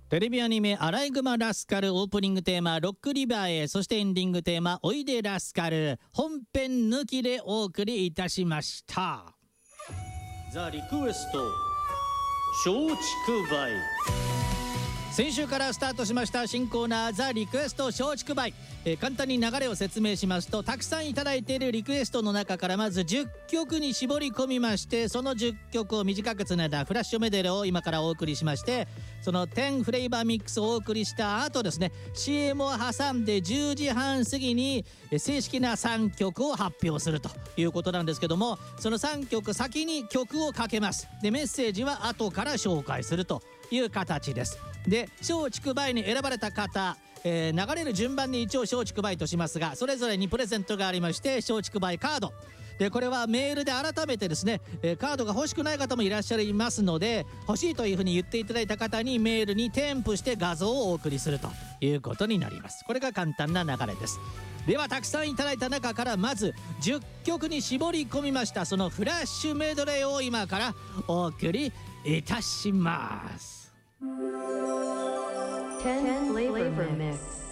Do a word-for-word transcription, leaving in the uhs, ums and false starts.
テレビアニメアライグマラスカルオープニングテーマロックリバーへ、そしてエンディングテーマおいでラスカル、本編抜きでお送りいたしました。ザ・リクエスト松竹梅。先週からスタートしました新コーナーザ・リクエスト松竹梅、えー、簡単に流れを説明しますと、たくさんいただいているリクエストの中からまずじゅっきょくに絞り込みまして、そのじゅっきょくを短くつないだフラッシュメドレーを今からお送りしまして、そのじゅうフレーバーミックスをお送りした後ですね、 シーエム を挟んでじゅうじはん過ぎに正式なさんきょくを発表するということなんですけども、そのさんきょく先に曲をかけます。でメッセージは後から紹介するという形です。で松竹梅に選ばれた方、えー、流れる順番に一応松竹梅としますが、それぞれにプレゼントがありまして、松竹梅カードで、これはメールで改めてですね、えー、カードが欲しくない方もいらっしゃいますので、欲しいというふうに言っていただいた方にメールに添付して画像をお送りするということになります。これが簡単な流れです。ではたくさんいただいた中からまずじゅっきょくに絞り込みましたそのフラッシュメドレーを今からお送りいたします。 ten flavor mix